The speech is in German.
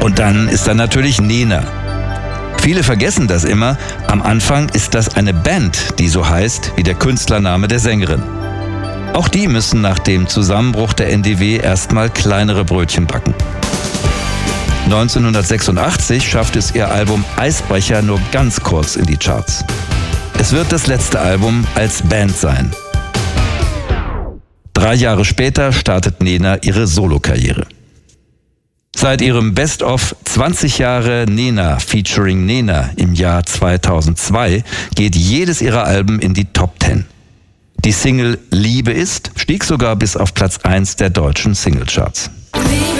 Und dann ist da natürlich Nena. Viele vergessen das immer. Am Anfang ist das eine Band, die so heißt wie der Künstlername der Sängerin. Auch die müssen nach dem Zusammenbruch der NDW erstmal kleinere Brötchen backen. 1986 schafft es ihr Album Eisbrecher nur ganz kurz in die Charts. Es wird das letzte Album als Band sein. 3 Jahre später startet Nena ihre Solokarriere. Seit ihrem Best-of 20 Jahre Nena featuring Nena im Jahr 2002 geht jedes ihrer Alben in die Top 10. Die Single Liebe ist stieg sogar bis auf Platz 1 der deutschen Singlecharts. Liebe